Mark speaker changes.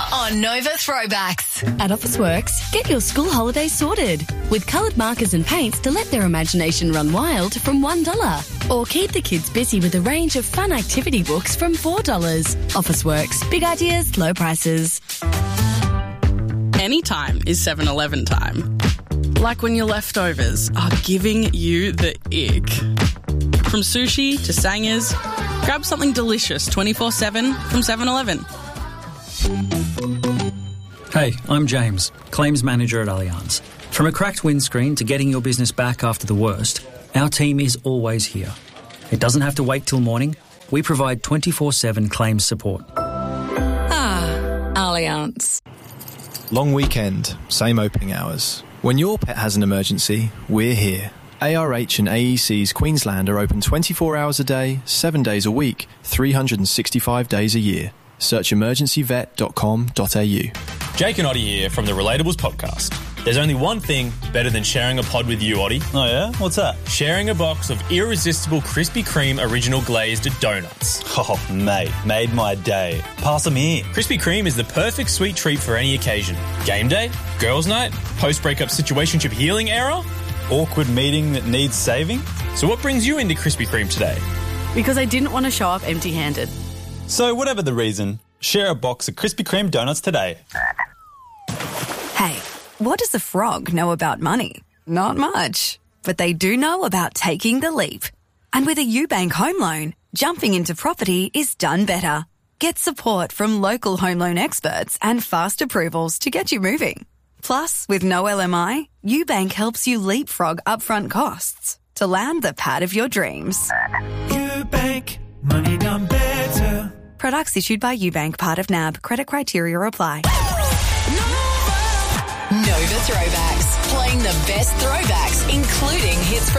Speaker 1: on Nova Throwbacks.
Speaker 2: At Officeworks, get your school holidays sorted with coloured markers and paints to let their imagination run wild from $1. Or keep the kids busy with a range of fun activity books from $4. Officeworks, big ideas, low prices.
Speaker 3: Anytime is 7-Eleven time. Like when your leftovers are giving you the ick. From sushi to sangers, grab something delicious 24/7 from 7-Eleven.
Speaker 4: Hey, I'm James, Claims Manager at Allianz. From a cracked windscreen to getting your business back after the worst, our team is always here. It doesn't have to wait till morning. We provide 24/7 claims support.
Speaker 2: Allianz.
Speaker 5: Long weekend, same opening hours. When your pet has an emergency, we're here. ARH and AEC's Queensland are open 24 hours a day, 7 days a week, 365 days a year. Search emergencyvet.com.au.
Speaker 6: Jake and Oddie here from the Relatables podcast. There's only one thing better than sharing a pod with you, Oddie.
Speaker 7: Oh yeah? What's that?
Speaker 6: Sharing a box of irresistible Krispy Kreme original glazed donuts.
Speaker 7: Oh, mate, made my day. Pass them here.
Speaker 6: Krispy Kreme is the perfect sweet treat for any occasion. Game day, girls' night, post-breakup situationship healing era.
Speaker 7: Awkward meeting that needs saving?
Speaker 6: So what brings you into Krispy Kreme today?
Speaker 3: Because I didn't want to show up empty-handed.
Speaker 7: So whatever the reason, share a box of Krispy Kreme donuts today.
Speaker 8: Hey, what does a frog know about money? Not much. But they do know about taking the leap. And with a UBank home loan, jumping into property is done better. Get support from local home loan experts and fast approvals to get you moving. Plus, with no LMI, UBank helps you leapfrog upfront costs to land the pad of your dreams.
Speaker 9: UBank, money done better.
Speaker 8: Products issued by UBank, part of NAB. Credit criteria apply.
Speaker 1: Nova Throwbacks. Playing the best throwbacks, including hits from